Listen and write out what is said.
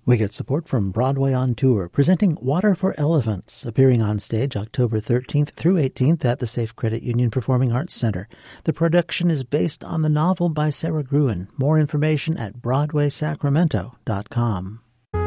We get support from Broadway on Tour, presenting Water for Elephants, appearing on stage October 13th through 18th at the Safe Credit Union Performing Arts Center. The production is based on the novel by Sarah Gruen. More information at BroadwaySacramento.com.